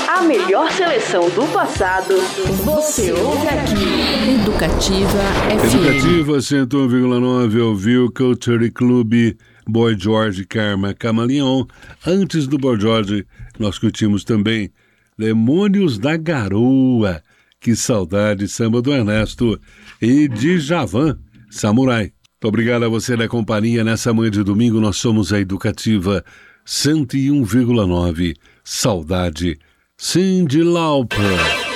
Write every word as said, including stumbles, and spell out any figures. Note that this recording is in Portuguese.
A melhor seleção do passado, você ouve aqui. Educativa F M. Educativa cento e um vírgula nove, ouviu Culture Club, Boy George, Karma, Camaleão. Antes do Boy George, nós curtimos também Demônios da Garoa, Que Saudade, samba do Ernesto, e Djavan, Samurai. Muito obrigado a você da companhia nessa manhã de domingo. Nós somos a Educativa cento e um vírgula nove. Saudade, Cyndi Lauper.